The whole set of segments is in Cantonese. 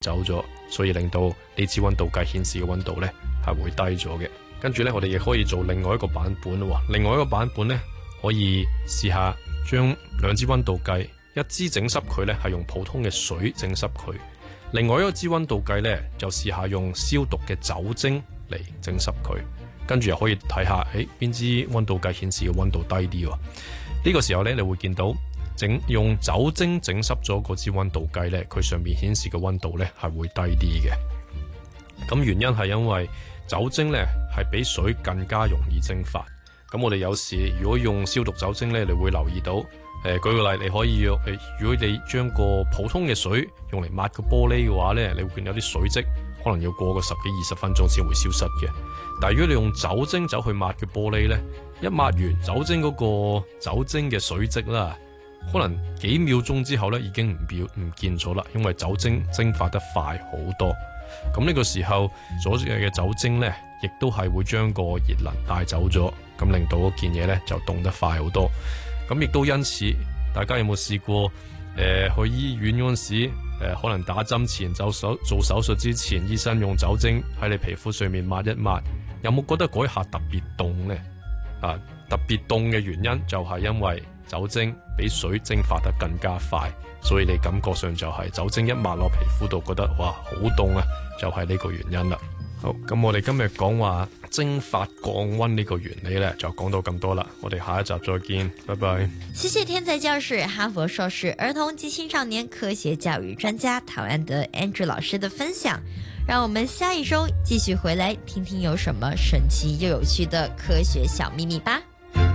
走咗，所以令到呢支溫度計顯示嘅溫度呢係會低咗嘅。跟住呢，我哋亦可以做另外一個版本咯。另外一個版本呢，可以試下將兩支溫度計，一支整濕佢呢係用普通嘅水整濕佢，另外一支溫度計呢就試下用消毒嘅酒精嚟整濕佢，跟住又可以睇下，邊支溫度計顯示嘅溫度低啲喎。呢個時候呢，你會見到用酒精整濕咗嗰支溫度計呢，佢上面顯示嘅溫度呢係會低啲嘅。咁原因係因為酒精呢係比水更加容易蒸發。咁我哋有時如果用消毒酒精呢，你會留意到，舉個例，你可以如果你將個普通嘅水用嚟抹個玻璃嘅話呢，你會見有啲水漬可能要過個10幾20分鐘先會消失嘅。但係如果你用酒精走去抹嘅玻璃呢，一抹完酒精嗰個酒精嘅水漬啦，可能幾秒鐘之後呢已經唔見咗啦，因為酒精蒸發得快好多。咁呢個時候所嘅酒精呢，亦都係會將個熱能帶走咗，咁令到嗰件嘢呢就凍得快好多。咁亦都因此，大家有冇試過去醫院嗰陣時，可能打針前做手術之前，醫生用酒精喺你皮膚上面抹一抹，有冇覺得嗰一下特別凍呢？特別凍嘅原因就係因為酒精比水蒸發得更加快，所以你感覺上就係酒精一抹落皮膚度，覺得哇好凍啊，就係呢個原因啦。好，咁我哋今日講話蒸發降溫呢個原理呢，就講到咁多啦。我哋下一集再見，拜拜。 謝謝天才教室哈佛碩士兒童及青少年科學教育專家陶安德 Andrew 老師的分享。讓我們下一周繼續回來聽聽有什麼神奇又有趣的科學小秘密吧。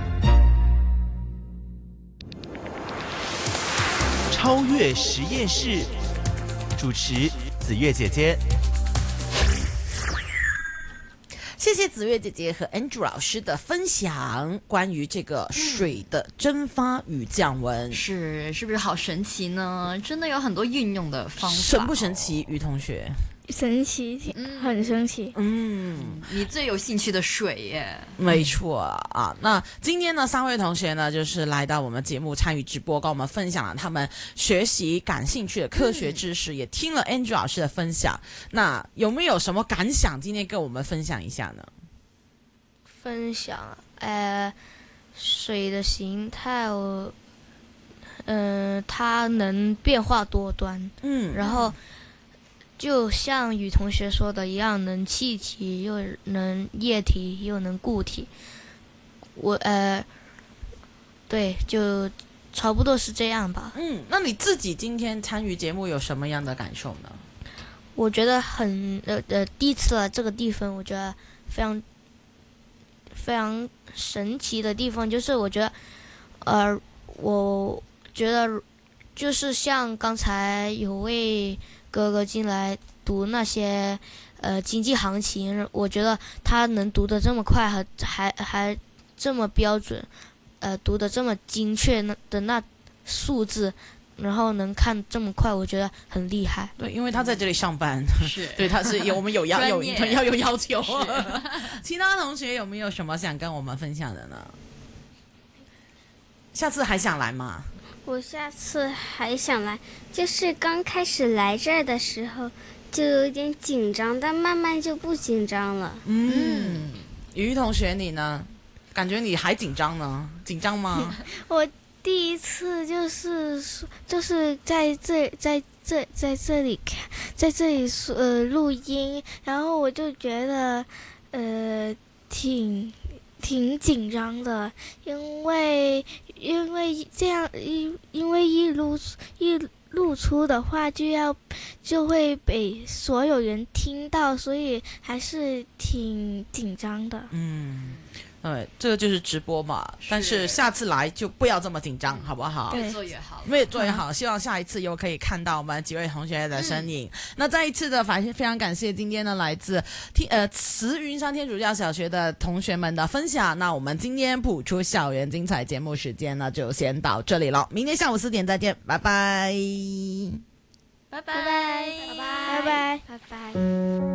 超越實驗室，主持子月姐姐。 謝謝子月姐姐和 Andrew 老師的分享，關於這個水的蒸發與降溫， 是不是好神奇呢？真的有很多運用的方法， 神不神奇？於同學， 神奇，很神奇。 你最有興趣的水耶， 沒錯啊。那今天呢，三位同學呢，就是來到我們節目參與直播，跟我們分享了他們學習感興趣的科學知識，也聽了 Andrew 老師的分享。那有沒有什麼感想？今天跟我們分享一下呢？ 分享，水的形態，它能變化多端，然後就像宇同學說的一樣，能氣體，又能液體，又能固體。對，就差不多是這樣吧。 那你自己今天參與節目有什麼樣的感受呢？ 我覺得第一次來這個地方，我覺得非常神奇的地方，就是我覺得就是像剛才有位哥哥進來讀那些經濟行情，我覺得他能讀得這麼快，還這麼標準，讀得這麼精確的那數字，然後能看這麼快，我覺得很厲害。 對，因為他在這裡上班， 是對，他是我們有要求。其他同學有沒有什麼想跟我們分享的呢？下次還想來嗎？ 我下次還想來，就是剛開始來這兒的時候就有點緊張，但慢慢就不緊張了。 於同學你呢？感覺你還緊張呢？緊張嗎？ 我第一次就是在這裡看，在這裡錄音，然後我就覺得挺緊張的，因為這樣，因為一錄出的話就會被所有人聽到，所以還是挺緊張的。 對，這個就是直播嘛，但是下次來就不要這麼緊張，好不好？ 越做越好， 越做越好。希望下一次又可以看到我們幾位同學的身影。那再一次的非常感謝今天呢來自慈雲山天主教小學的同學們的分享。那我們今天普出校園精彩節目時間呢就先到這裡了，明天下午4點再見，拜拜， 拜拜， 拜拜，拜拜，拜拜。